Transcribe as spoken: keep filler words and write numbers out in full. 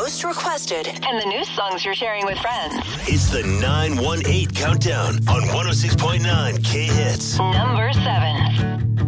most requested, and the new songs you're sharing with friends. It's the nine one eight Countdown on one oh six point nine K Hits. Number seven.